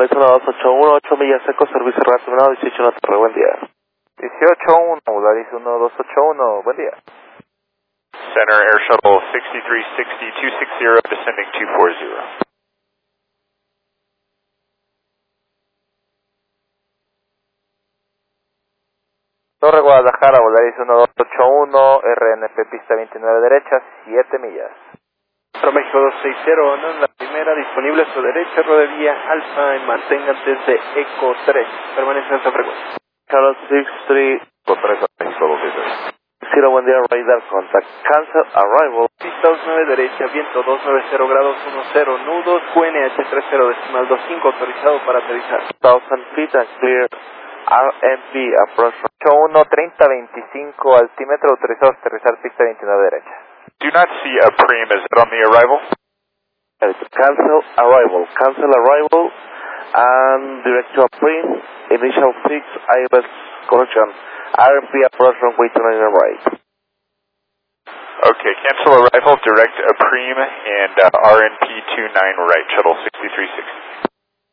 Flight 1281, 8 millas seco, servicio terminado, 18 no Torre, buen día. 18-1, Volaris 1281, buen día. Center Air Shuttle 6360, 260, descending 240. Torre Guadalajara, Volaris 1281, RNP pista 29 derecha, 7 millas. Centro México 260, en la primera, disponible a su derecha, rodevía alfa, y mantenga desde ECO 3, permanece en esta frecuencia. Charlotte 63, con 3 a México 260. 0, buen día, radar contact, cancel arrival. Pista 29 derecha, viento 290 grados 10, nudos, QNH 30 decimal 25, autorizado para aterrizar. 1000 feet and clear, RMP approach. 81, 30, 25, altímetro, autorizado a aterrizar pista 29 derecha. Do not see a Preem, is it on the arrival? Cancel arrival, and direct to a Preem, initial 6, ILS correction, RMP approach runway 29 right. Okay, cancel arrival, direct a Preem, and RNP 29 right, shuttle 6360.